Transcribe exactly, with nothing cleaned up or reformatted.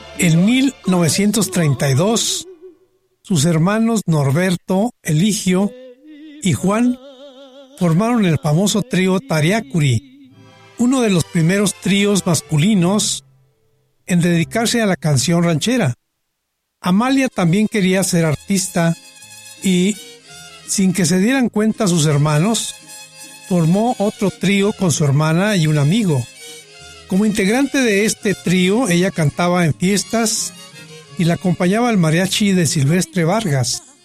En mil novecientos treinta y dos, sus hermanos Norberto, Eligio y Juan formaron el famoso trío Tariacuri, uno de los primeros tríos masculinos en dedicarse a la canción ranchera. Amalia también quería ser artista y, sin que se dieran cuenta sus hermanos, formó otro trío con su hermana y un amigo. Como integrante de este trío, ella cantaba en fiestas y la acompañaba el mariachi de Silvestre Vargas.